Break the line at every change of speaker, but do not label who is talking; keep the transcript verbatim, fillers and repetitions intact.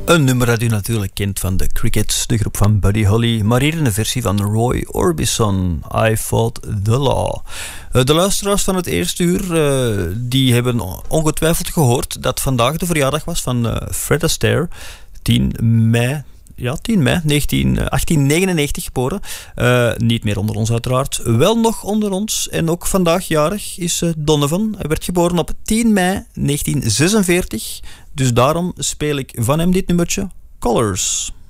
Een nummer dat u natuurlijk kent van de Crickets, de groep van Buddy Holly, maar hier in een versie van Roy Orbison, I Fought the Law. De luisteraars van het eerste uur, uh, die hebben ongetwijfeld gehoord dat vandaag de verjaardag was van uh, Fred Astaire, tien mei. Ja, tien mei achttien negenennegentig geboren. Uh, niet meer onder ons uiteraard. Wel nog onder ons. En ook vandaag jarig is uh, Donovan. Hij werd geboren op tien mei negentien zesenveertig. Dus daarom speel ik van hem dit nummertje. Colors.